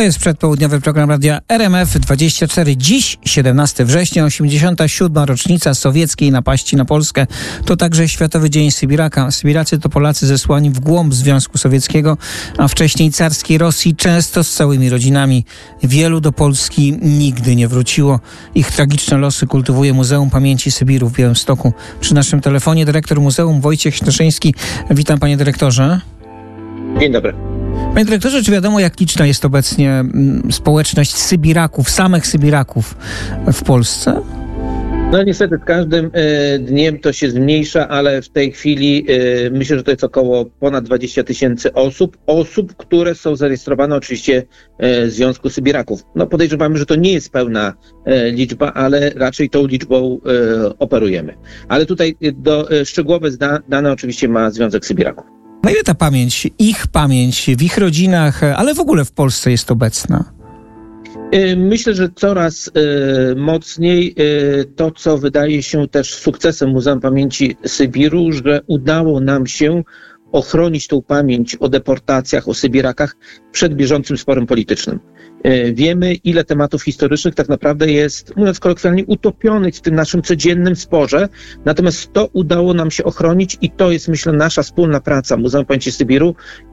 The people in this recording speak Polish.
jest przedpołudniowy program radia RMF24. Dziś, 17 września, 87. rocznica sowieckiej napaści na Polskę. To także Światowy Dzień Sybiraka. Sybiracy to Polacy zesłani w głąb Związku Sowieckiego, a wcześniej carskiej Rosji, często z całymi rodzinami. Wielu do Polski nigdy nie wróciło. Ich tragiczne losy kultywuje Muzeum Pamięci Sybiru w Białymstoku. Przy naszym telefonie dyrektor muzeum Wojciech Śleszyński. Witam, panie dyrektorze. Dzień dobry. Panie dyrektorze, czy wiadomo, jak liczna jest obecnie społeczność Sybiraków, samych Sybiraków w Polsce? No niestety z każdym dniem to się zmniejsza, ale w tej chwili myślę, że to jest około ponad 20 000 osób, które są zarejestrowane oczywiście w Związku Sybiraków. No podejrzewamy, że to nie jest pełna liczba, ale raczej tą liczbą operujemy. Ale tutaj szczegółowe dane oczywiście ma Związek Sybiraków. Na ile ta pamięć, ich pamięć w ich rodzinach, ale w ogóle w Polsce jest obecna? Myślę, że coraz mocniej to, co wydaje się też sukcesem Muzeum Pamięci Sybiru, że udało nam się ochronić tą pamięć o deportacjach, o Sybirakach przed bieżącym sporem politycznym. Wiemy, ile tematów historycznych tak naprawdę jest, mówiąc kolokwialnie, utopionych w tym naszym codziennym sporze, natomiast to udało nam się ochronić i to jest, myślę, nasza wspólna praca Muzeum Pamięci Sybiru